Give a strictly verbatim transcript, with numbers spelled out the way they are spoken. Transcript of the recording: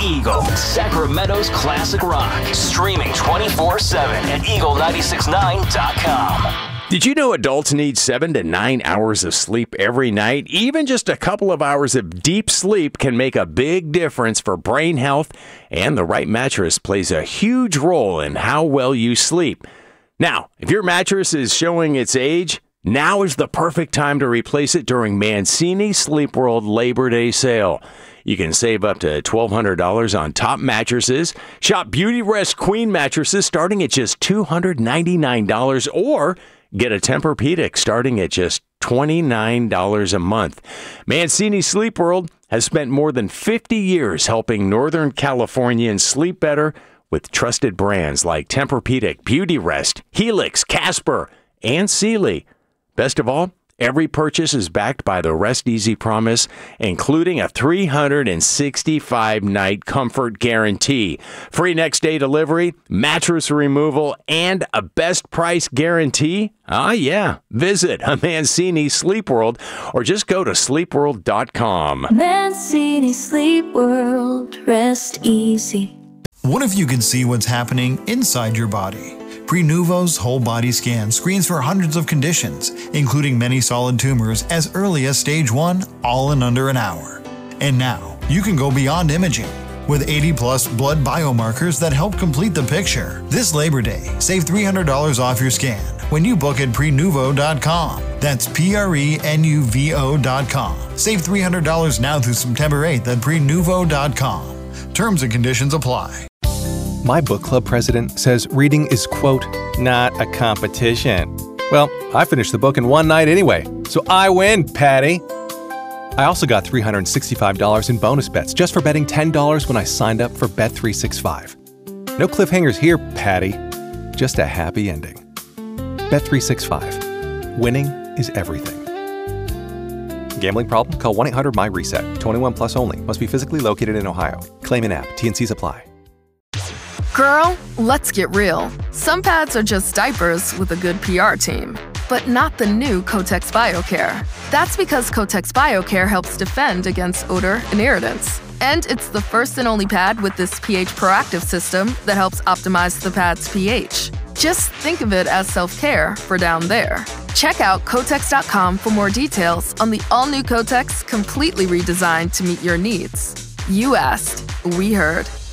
Eagle, Sacramento's classic rock. Streaming twenty-four seven at eagle nine six nine dot com. Did you know adults need seven to nine hours of sleep every night? Even just a couple of hours of deep sleep can make a big difference for brain health, and the right mattress plays a huge role in how well you sleep. Now, if your mattress is showing its age, now is the perfect time to replace it during Mancini Sleep World Labor Day sale. You can save up to twelve hundred dollars on top mattresses. Shop Beautyrest Queen mattresses starting at just two hundred ninety-nine dollars, or get a Tempur-Pedic starting at just twenty-nine dollars a month. Mancini Sleep World has spent more than fifty years helping Northern Californians sleep better with trusted brands like Tempur-Pedic, Beautyrest, Helix, Casper, and Sealy. Best of all, every purchase is backed by the Rest Easy Promise, including a three hundred sixty-five night comfort guarantee, free next day delivery, mattress removal, and a best price guarantee. Ah, yeah. Visit a Mancini Sleep World or just go to sleep world dot com. Mancini Sleep World. Rest easy. What if you could see what's happening inside your body? Prenuvo's whole body scan screens for hundreds of conditions, including many solid tumors as early as stage one, all in under an hour. And now, you can go beyond imaging with eighty plus blood biomarkers that help complete the picture. This Labor Day, save three hundred dollars off your scan when you book at prenuvo dot com. That's P R E N U V O dot com. Save three hundred dollars now through September eighth at prenuvo dot com. Terms and conditions apply. My book club president says reading is, quote, not a competition. Well, I finished the book in one night anyway, so I win, Patty. I also got three hundred sixty-five dollars in bonus bets just for betting ten dollars when I signed up for Bet three sixty-five. No cliffhangers here, Patty. Just a happy ending. Bet three sixty-five. Winning is everything. Gambling problem? Call one eight hundred M Y reset. twenty-one plus only. Must be physically located in Ohio. Claim in app. T and Cs apply. Girl, let's get real. Some pads are just diapers with a good P R team, but not the new Kotex BioCare. That's because Kotex BioCare helps defend against odor and irritants. And it's the first and only pad with this pH proactive system that helps optimize the pad's pH. Just think of it as self-care for down there. Check out Kotex dot com for more details on the all-new Kotex, completely redesigned to meet your needs. You asked, we heard.